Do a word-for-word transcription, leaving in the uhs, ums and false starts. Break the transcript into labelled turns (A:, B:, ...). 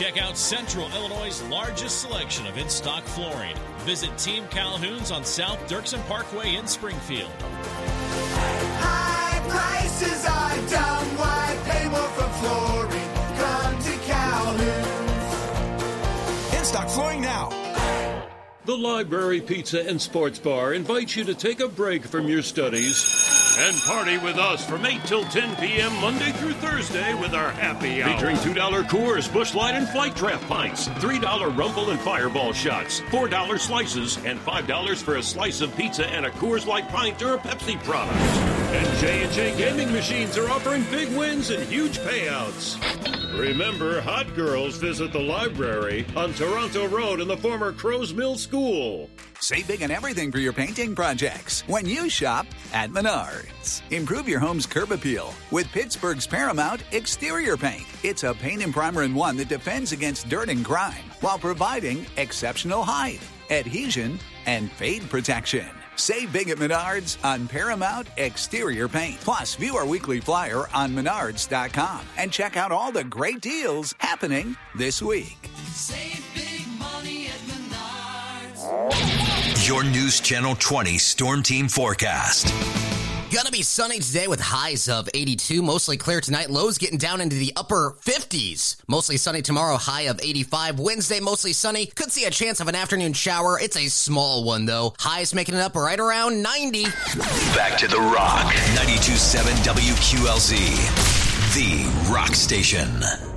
A: Check out Central Illinois' largest selection of in-stock flooring. Visit Team Calhoun's on South Dirksen Parkway in Springfield.
B: High prices are dumb. Why pay more for flooring? Come to Calhoun's.
C: In-stock flooring now.
D: The Library Pizza and Sports Bar invites you to take a break from your studies and party with us from eight till ten p.m. Monday through Thursday with our happy hour. Featuring two dollar Coors, Busch Light, and Flight Draft pints, three dollar Rumble and Fireball shots, four dollar slices, and five dollars for a slice of pizza and a Coors Light pint or a Pepsi product. And J and J Gaming Machines are offering big wins and huge payouts. Remember, hot girls visit the library on Toronto Road in the former Crow's Mill School.
C: Save big on everything for your painting projects when you shop at Menards. Improve your home's curb appeal with Pittsburgh's Paramount Exterior Paint. It's a paint and primer in one that defends against dirt and grime while providing exceptional height, adhesion, and fade protection. Save big at Menards on Paramount Exterior Paint. Plus, view our weekly flyer on menards dot com and check out all the great deals happening this week.
E: Save big money at Menards.
F: Your News Channel twenty Storm Team forecast.
G: Gonna be sunny today with highs of eighty-two, mostly clear tonight. Lows getting down into the upper fifties. Mostly sunny tomorrow, high of eighty-five. Wednesday, mostly sunny. Could see a chance of an afternoon shower. It's a small one, though. Highs making it up right around ninety.
F: Back to the Rock. ninety-two point seven W Q L Z. The Rock Station.